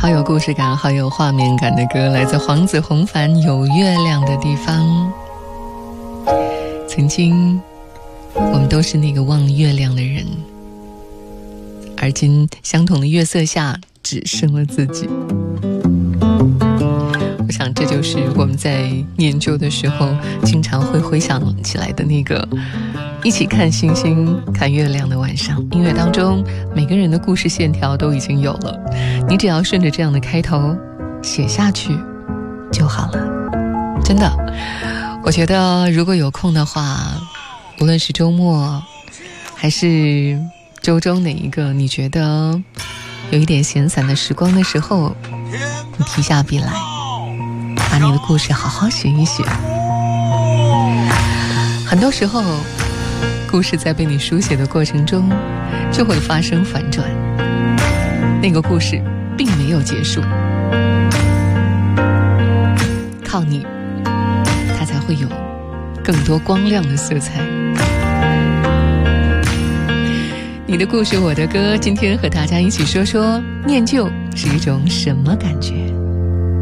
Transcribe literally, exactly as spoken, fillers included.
好有故事感好有画面感的歌，来自黄子弘凡《有月亮的地方》。曾经我们都是那个望月亮的人，而今相同的月色下只剩了自己。我想这就是我们在念旧的时候经常会回想起来的那个一起看星星看月亮的晚上。音乐当中每个人的故事线条都已经有了，你只要顺着这样的开头写下去就好了。真的，我觉得如果有空的话，无论是周末还是周中哪一个你觉得有一点闲散的时光的时候，你提下笔来，把你的故事好好写一写。很多时候故事在被你书写的过程中就会发生反转，那个故事并没有结束，靠你它才会有更多光亮的色彩。你的故事我的歌，今天和大家一起说说念旧是一种什么感觉。